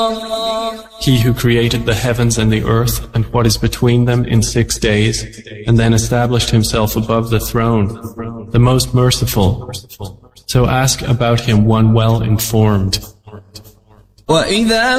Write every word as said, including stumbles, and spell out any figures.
He who created the heavens and the earth and what is between them in six days, and then established himself above the throne, the most merciful. So ask about him one well informed. وَإِذَا